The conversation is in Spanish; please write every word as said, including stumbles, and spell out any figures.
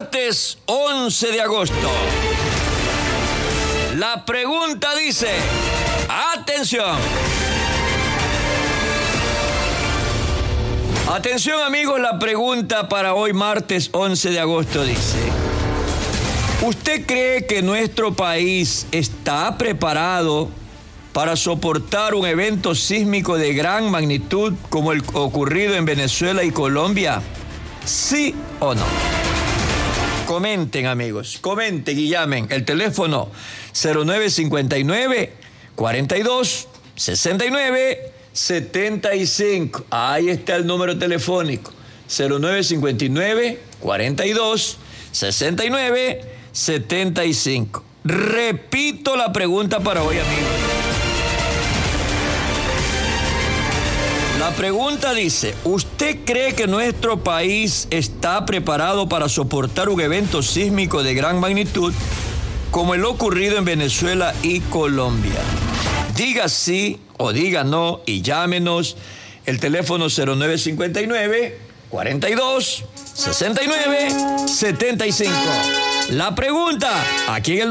martes once de agosto. La pregunta dice, atención. Atención amigos, la pregunta para hoy martes once de agosto dice, ¿usted cree que nuestro país está preparado para soportar un evento sísmico de gran magnitud como el ocurrido en Venezuela y Colombia? ¿Sí o no? Comenten amigos, comenten y llamen. El teléfono cero nueve cinco nueve, cuarenta y dos, sesenta y nueve, setenta y cinco. Ahí está el número telefónico. cero nueve cinco nueve, cuarenta y dos, sesenta y nueve, setenta y cinco. Repito la pregunta para hoy, amigos. La pregunta dice, ¿usted cree que nuestro país está preparado para soportar un evento sísmico de gran magnitud como el ocurrido en Venezuela y Colombia? Diga sí o diga no y llámenos. El teléfono cero nueve cinco nueve, cuarenta y dos, sesenta y nueve, setenta y cinco. La pregunta, aquí en el